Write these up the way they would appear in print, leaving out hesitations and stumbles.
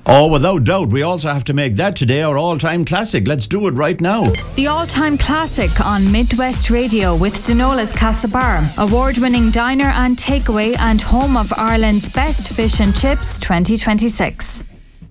Oh, without doubt. We also have to make that today our all-time classic. Let's do it right now. The all-time classic on Midwest Radio with Denola's Castlebar, award-winning diner and takeaway and home of Ireland's best fish and chips 2026.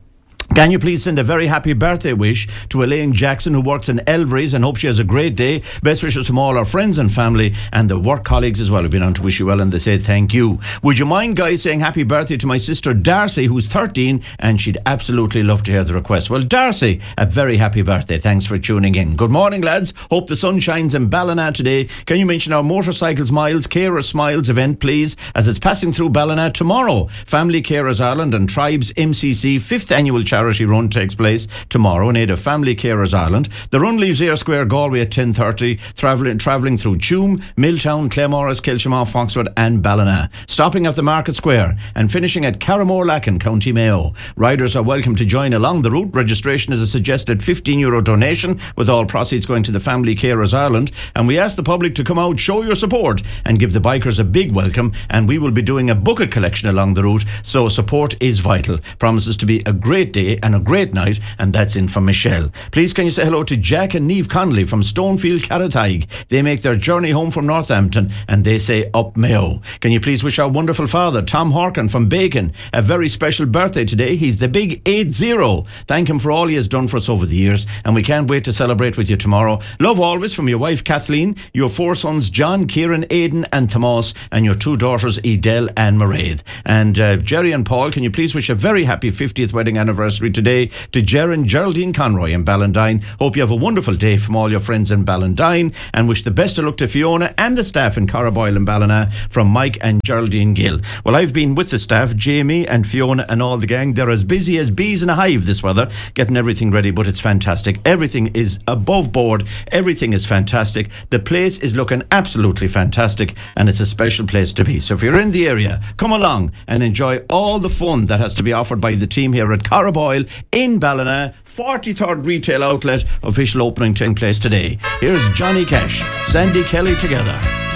Can you please send a very happy birthday wish to Elaine Jackson, who works in Elvery's, and hope she has a great day. Best wishes from all our friends and family and the work colleagues as well who've been on to wish you well, and they say thank you. Would you mind, guys, saying happy birthday to my sister Darcy, who's 13, and she'd absolutely love to hear the request. Well, Darcy, a very happy birthday. Thanks for tuning in. Good morning, lads. Hope the sun shines in Ballina today. Can you mention our Motorcycles Miles Carer Smiles event, please, as it's passing through Ballina tomorrow. Family Carers Ireland and Tribes MCC 5th annual charity run takes place tomorrow in aid of Family Carers Ireland. The run leaves Ayr Square, Galway at 10:30, travelling through Tuam, Milltown, Claremorris, Kilshamore, Foxford and Ballina, stopping at the Market Square and finishing at Carramore-Lacken, County Mayo. Riders are welcome to join along the route. Registration is a suggested €15 donation, with all proceeds going to the Family Carers Ireland, and we ask the public to come out, show your support and give the bikers a big welcome, and we will be doing a bucket collection along the route, so support is vital. Promises to be a great day and a great night, and that's in from Michelle. Please can you say hello to Jack and Niamh Connolly from Stonefield, Carrataig. They make their journey home from Northampton and they say up Mayo. Can you please wish our wonderful father Tom Horkin from Bacon a very special birthday today? He's the big 80. Thank him for all he has done for us over the years, and we can't wait to celebrate with you tomorrow. Love always from your wife Kathleen, your 4 sons John, Kieran, Aidan and Tomas, and your 2 daughters Edel and Mairead. And Jerry and Paul, can you please wish a very happy 50th wedding anniversary today to Ger and Geraldine Conroy in Ballandine. Hope you have a wonderful day from all your friends in Ballandine, and wish the best of luck to Fiona and the staff in Carraboyle and Ballina from Mike and Geraldine Gill. Well, I've been with the staff, Jamie and Fiona and all the gang. They're as busy as bees in a hive this weather, getting everything ready, but it's fantastic. Everything is above board. Everything is fantastic. The place is looking absolutely fantastic, and it's a special place to be. So if you're in the area, come along and enjoy all the fun that has to be offered by the team here at Carraboyle in Ballina. 43rd retail outlet, official opening taking place today. Here's Johnny Cash, Sandy Kelly together.